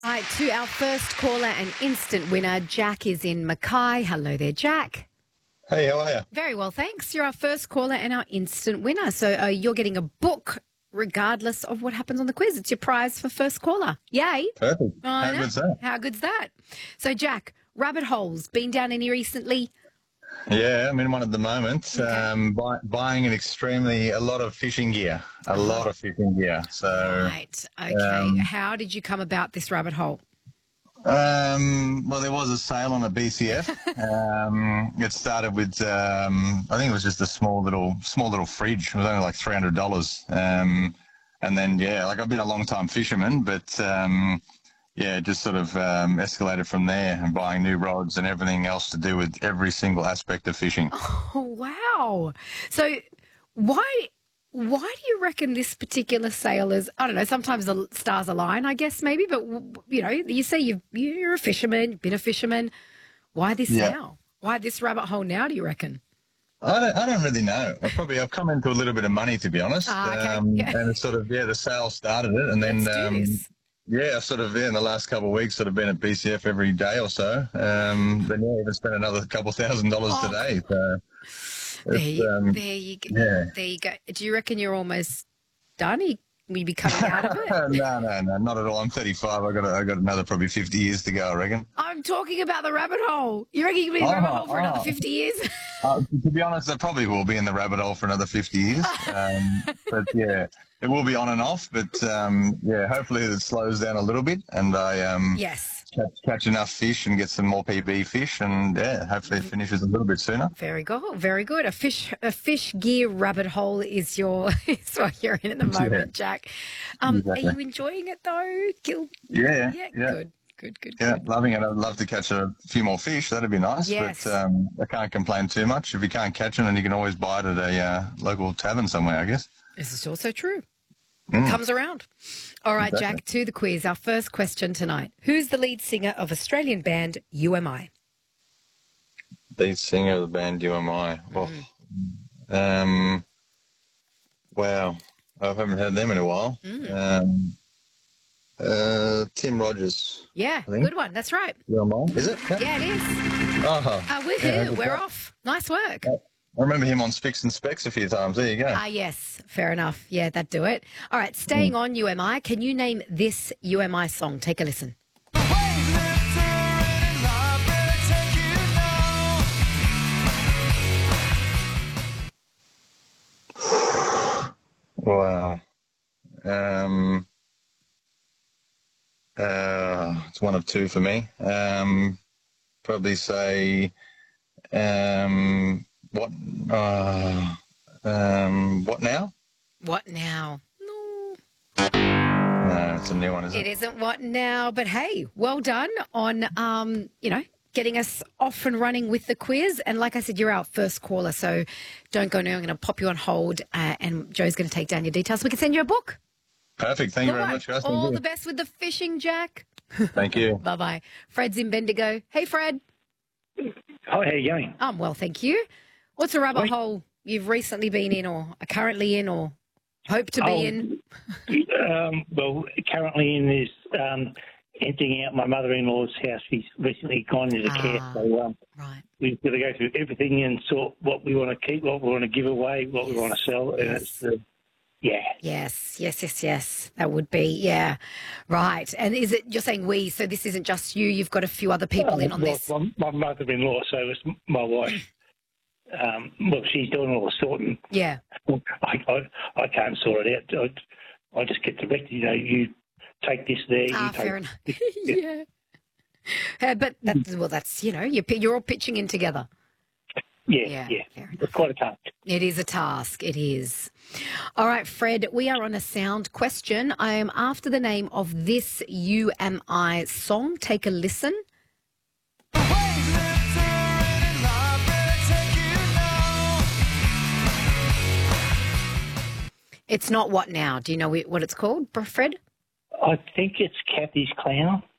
Right, to our first caller and instant winner, Jack is in Mackay. Hello there, Jack. Hey, how are you? Very well, thanks. You're our first caller and our instant winner. So you're getting a book regardless of what happens on the quiz. It's your prize for first caller. Yay. Perfect. I How know. good's that? How good's that? So, Jack, rabbit holes, been down any recently? Yeah, I'm in one at the moment. Buying a lot of fishing gear. A lot of fishing gear. So, Right, okay. How did you come about this rabbit hole? well, there was a sale on a BCF. It started with, I think it was just a small little fridge. It was only like $300. And then, yeah, like I've been a long time fisherman, but, yeah, it just sort of escalated from there and buying new rods and everything else to do with every single aspect of fishing. Oh, wow. So why do you reckon this particular sale is, I don't know, sometimes the stars align, I guess, maybe, but, you know, you say you're a fisherman, you've been a fisherman. Why this now? Why this rabbit hole now, do you reckon? I don't really know. I've come into a little bit of money, to be honest. Okay. And it's sort of, the sale started it. And then, Let's do this. I've sort of, in the last couple of weeks, sort of been at BCF every day or so. Then, even spent another couple $1,000 today. So, There you go. Yeah. There you go. Do you reckon you're almost done? Will you be coming out of it? No, not at all. I'm 35. I got another probably 50 years to go, I reckon. I'm talking about the rabbit hole. You reckon you'll be in the rabbit hole for another 50 years? To be honest, I probably will be in the rabbit hole for another 50 years. But yeah, it will be on and off. But hopefully it slows down a little bit and I Yes. catch enough fish and get some more PB fish and hopefully it finishes a little bit sooner. Very good. Very good. A fish gear rabbit hole is is what you're in at the moment, Jack. Exactly. Are you enjoying it though? Yeah. Good. Yeah, loving it. I'd love to catch a few more fish. That'd be nice. Yes. But I can't complain too much. If you can't catch them, then you can always buy it at a local tavern somewhere, I guess. This is also true. It comes around. All right, Exactly. Jack, to the quiz. Our first question tonight. Who's the lead singer of Australian band UMI? Lead singer of the band UMI. Wow. I haven't heard them in a while. Tim Rogers. Yeah, I think. good one. That's right. UMI. Is it? Yeah, it is. Oh. We're off. Nice work. I remember him on Spicks and Specs a few times. There you go. Yes, fair enough. Yeah, that'd do it. All right, staying on UMI, can you name this UMI song? Take a listen. Wow. It's one of two for me. Probably say, what now? What now? No. No, it's a new one, isn't It it? isn't what now, but hey, well done on, getting us off and running with the quiz. And like I said, you're our first caller, so don't go now. I'm going to pop you on hold and Joe's going to take down your details. We can send you a book. Perfect. Thank you very All much, right. guys. All Thank the you. best with the fishing, Jack. Thank you. Bye-bye. Fred's in Bendigo. Hey, Fred. Hi, how you going? I'm well, thank you. What's a rabbit hole you've recently been in or are currently in or hope to be in? Well, currently in this emptying out my mother-in-law's house. She's recently gone into care, so Right. we've got to go through everything and sort what we want to keep, what we want to give away, what we want to sell, and it's Yes. That would be, yeah. Right. And is it, you're saying we, so this isn't just you, you've got a few other people in on this? My mother-in-law, so it's my wife. Well, she's doing all the sorting. Yeah. I can't sort it out. I just get directed, you take this there. You take Fair enough. Yeah. But that's, you're all pitching in together. Yeah. Fair enough. It's quite a task. It is a task. It is. All right, Fred, we are on a sound question. I am after the name of this UMI song. Take a listen. It's not what now? Do you know what it's called, Fred? I think it's Kathy's Clown.